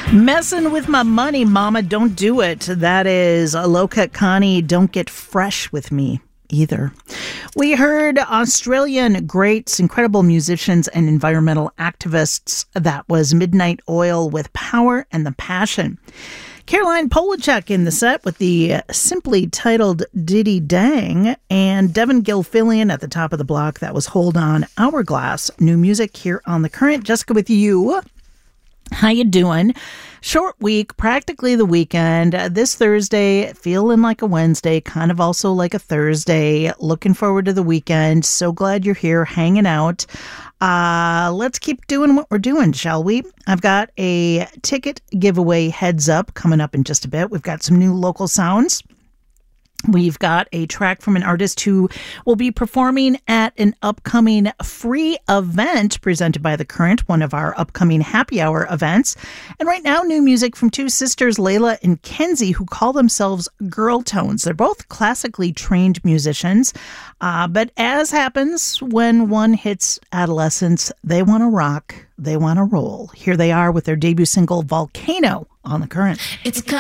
Messing with my money, mama, don't do it. That is Low Cut Connie, Don't Get Fresh With Me either. We heard Australian greats, incredible musicians and environmental activists. That was Midnight Oil with Power and the Passion. Caroline Polachek in the set with the simply titled Diddy Dang, and Devin Gilfillian at the top of the block. That was Hold On, Hourglass. New music here on The Current. Jessica with you. How you doing? Short week, practically the weekend. This Thursday, feeling like a Wednesday, kind of also like a Thursday. Looking forward to the weekend. So glad you're here hanging out. Let's keep doing what we're doing, shall we? I've got a ticket giveaway heads up coming up in just a bit. We've got some new local sounds. We've got a track from an artist who will be performing at an upcoming free event presented by The Current, one of our upcoming happy hour events. And right now, new music from two sisters, Layla and Kenzie, who call themselves Girl Tones. They're both classically trained musicians, but as happens when one hits adolescence, they want to rock, they want to roll. Here they are with their debut single, Volcano, on The Current. It's